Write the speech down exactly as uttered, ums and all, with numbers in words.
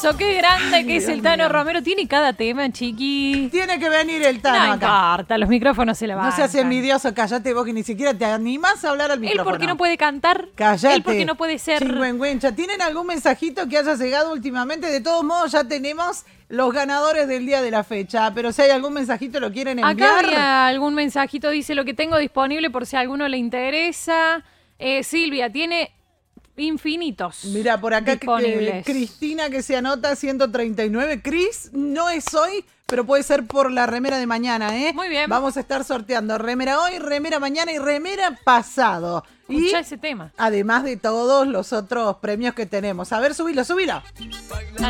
hermoso, qué grande que es el Tano Romero. Tiene cada tema, chiqui. Tiene que venir el Tano No acá. importa, los micrófonos se la van. No seas envidioso, cállate vos que ni siquiera te animás a hablar al micrófono. Él porque no puede cantar. Cállate. Él porque no puede ser. Chingüengüencha. ¿Tienen algún mensajito que haya llegado últimamente? De todos modos ya tenemos los ganadores del día de la fecha, pero si hay algún mensajito lo quieren enviar. Acá había algún mensajito, dice lo que tengo disponible por si a alguno le interesa. Eh, Silvia, tiene infinitos. Mira, por acá disponibles. Eh, Cristina que se anota ciento treinta y nueve. Cris, no es hoy, pero puede ser por la remera de mañana, ¿eh? Muy bien. Vamos a estar sorteando remera hoy, remera mañana y remera pasado. Escuchá y ese tema. Además de todos los otros premios que tenemos. A ver, subilo, subilo.